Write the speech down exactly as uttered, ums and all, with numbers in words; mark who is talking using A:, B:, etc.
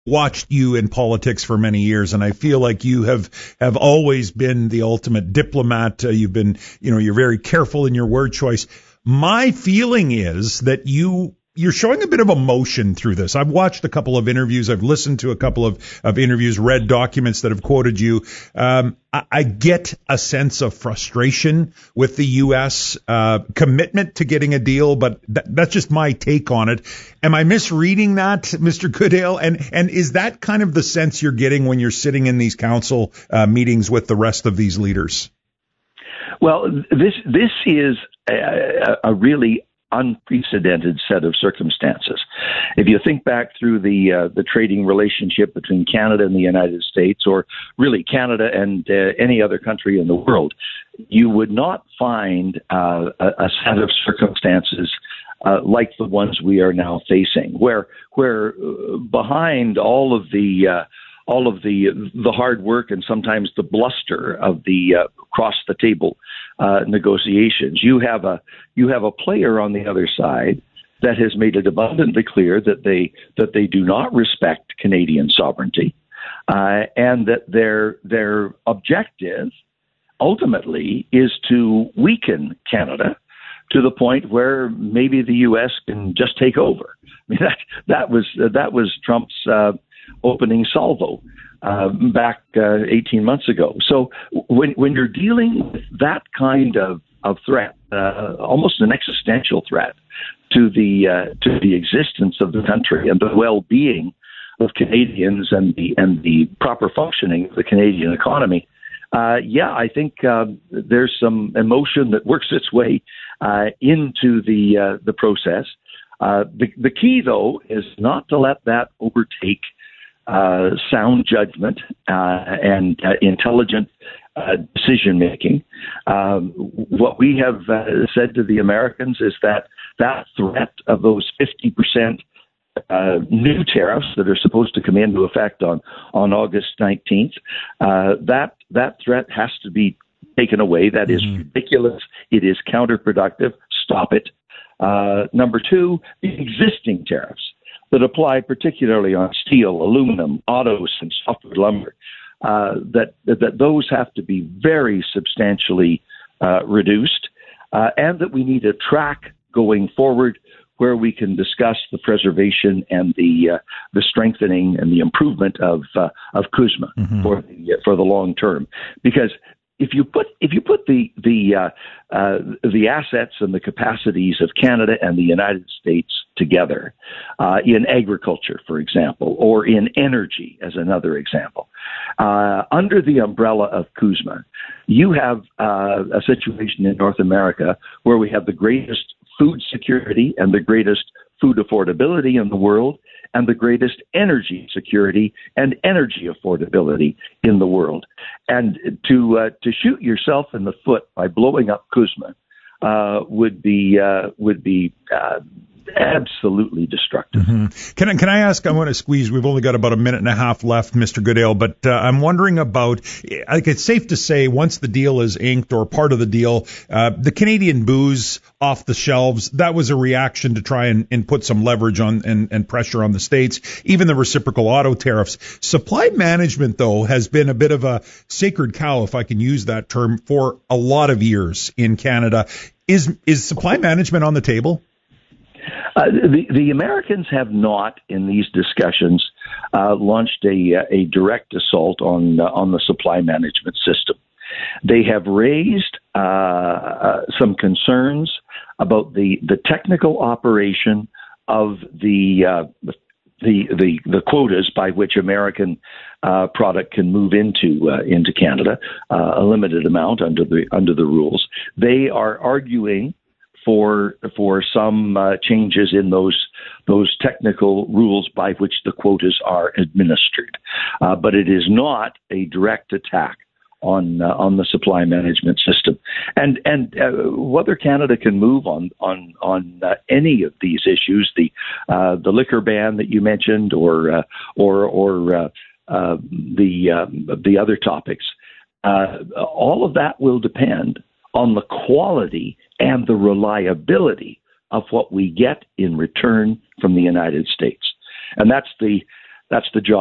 A: watched you in politics for many years, and I feel like you have have always been the ultimate diplomat. Uh, you've been, you know, you're very careful in your word choice. My feeling is that you you're showing a bit of emotion through this. I've watched a couple of interviews. I've listened to a couple of, of interviews, read documents that have quoted you. Um, I, I get a sense of frustration with the U S uh, commitment to getting a deal, but th- that's just my take on it. Am I misreading that, Mister Goodale? And and is that kind of the sense you're getting when you're sitting in these council uh, meetings with the rest of these leaders?
B: Well, this this is a, a really unprecedented set of circumstances. If you think back through the uh, the trading relationship between Canada and the United States, or really Canada and uh, any other country in the world, you would not find uh, a, a set of circumstances uh, like the ones we are now facing, where where uh, behind all of the uh, all of the the hard work and sometimes the bluster of the uh, across the table uh, negotiations, you have a you have a player on the other side that has made it abundantly clear that they that they do not respect Canadian sovereignty, uh, and that their their objective ultimately is to weaken Canada to the point where maybe the U S can just take over. I mean, that that was that was Trump's uh, opening salvo uh, back uh, eighteen months ago. So when when you're dealing with that kind of of threat, uh, almost an existential threat to the uh, to the existence of the country and the well-being of Canadians and the and the proper functioning of the Canadian economy, uh, yeah, I think uh, there's some emotion that works its way uh, into the uh, the process. Uh, the, the key, though, is not to let that overtake uh, sound judgment uh, and uh, intelligent uh, decision making. Um, what we have uh, said to the Americans is that that threat of those fifty percent uh, new tariffs that are supposed to come into effect on, on August nineteenth, uh, that that threat has to be taken away. That is mm-hmm. ridiculous. It is counterproductive. Stop it. Uh, number two, the existing tariffs that apply particularly on steel, aluminum, autos, and softwood lumber, uh, that, that those have to be very substantially uh, reduced, uh, and that we need a track going forward where we can discuss the preservation and the uh, the strengthening and the improvement of uh, of CUSMA mm-hmm. for the for the long term, because If you put if you put the the uh, uh, the assets and the capacities of Canada and the United States together uh, in agriculture, for example, or in energy as another example, uh, under the umbrella of CUSMA, you have uh, a situation in North America where we have the greatest food security and the greatest food affordability in the world, and the greatest energy security and energy affordability in the world. And to uh, to shoot yourself in the foot by blowing up CUSMA uh, would be uh, would be uh, absolutely destructive.
A: Mm-hmm. Can I, can I ask, I want to squeeze, we've only got about a minute and a half left, Mister Goodale, but uh, I'm wondering about, like, it's safe to say once the deal is inked or part of the deal, uh, the Canadian booze off the shelves, that was a reaction to try and, and put some leverage on and, and pressure on the States, even the reciprocal auto tariffs. Supply management, though, has been a bit of a sacred cow, if I can use that term, for a lot of years in Canada. Is, is supply management on the table?
B: Uh, the, the Americans have not, in these discussions, uh, launched a, a direct assault on uh, on the supply management system. They have raised uh, uh, some concerns about the, the technical operation of the uh, the, the the quotas by which American uh, product can move into uh, into Canada, uh, a limited amount under the under the rules. They are arguing for for some uh, changes in those those technical rules by which the quotas are administered, uh, but it is not a direct attack on uh, on the supply management system. And and uh, whether Canada can move on on on uh, any of these issues, the uh, the liquor ban that you mentioned, or uh, or or uh, uh, the uh, the other topics, uh, all of that will depend on the quality and the reliability of what we get in return from the United States. And that's the That's the job